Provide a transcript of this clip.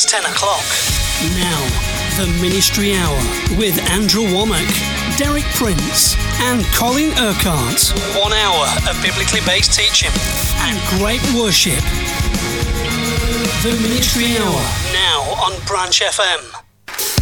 past 10 o'clock. Now, the Ministry Hour with Andrew Womack, Derek Prince and Colin Urquhart. 1 hour of biblically based teaching and great worship. The Ministry Hour, now on Branch FM.